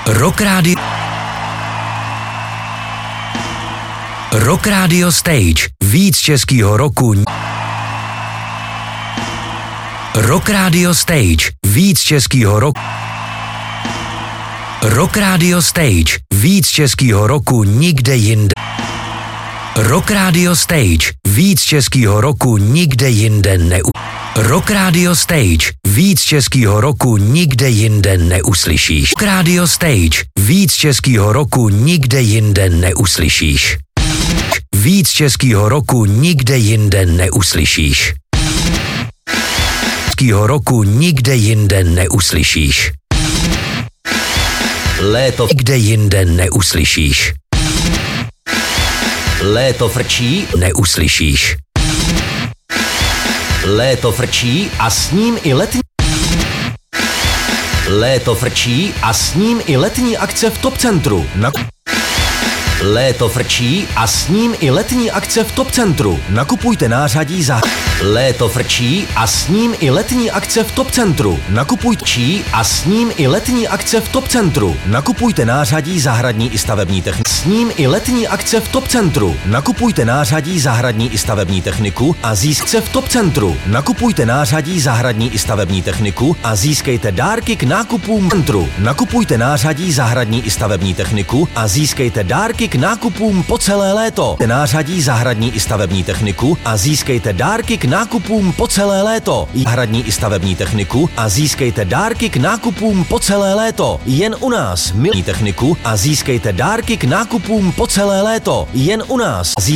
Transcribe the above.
Rock Radio Stage. Víc českýho roku. Rock Radio Stage. Víc českýho roku. Rock Radio Stage. Víc českýho roku nikde jinde. Rock Radio Stage. Víc českýho roku nikde jinde Rock Radio Stage. Víc českýho roku nikde jinde neuslyšíš. Rock Radio Stage. Víc českýho roku nikde jinde neuslyšíš. Víc českýho roku nikde jinde neuslyšíš. Českýho roku nikde jinde neuslyšíš. Léto nikde jinde neuslyšíš. Léto frčí, neuslyšíš. Léto frčí a s ním i letní. Léto frčí a s ním i letní akce v Top Centru. Léto frčí a s ním i letní akce v Top Centru. Nakupujte nářadí za... Léto frčí a s ním i letní akce v Top Centru. Nakupujte a s ním i letní akce v Top Centru. Nakupujte nářadí zahradní i stavební techniku. S ním i letní akce v Top Centru. Nakupujte nářadí zahradní i stavební techniku a získejte v Top Centru. Nakupujte nářadí zahradní i stavební techniku a získejte dárky k nákupům centru. Nakupujte nářadí zahradní i stavební techniku a získejte dárky k nákupům po celé léto. Nářadí zahradní i stavební techniku a získejte dárky k nákupům po celé léto. Zahradní i stavební techniku a získejte dárky k nákupům po celé léto. Jen u nás milí techniku a získejte dárky k nákupům po celé léto. Jen u nás.